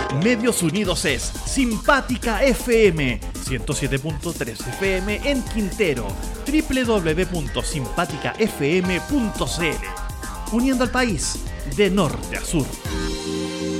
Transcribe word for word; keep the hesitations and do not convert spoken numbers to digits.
Medios Unidos es Simpática F M, ciento siete punto tres F M en Quintero, doble u doble u doble u punto simpática f m punto c l, uniendo al país de norte a sur.